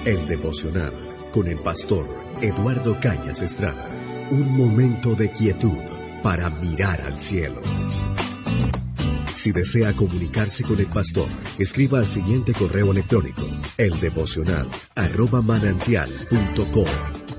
El devocional con el pastor Eduardo Cañas Estrada. Un momento de quietud para mirar al cielo. Si desea comunicarse con el pastor, escriba al siguiente correo electrónico: eldevocional@manantial.com.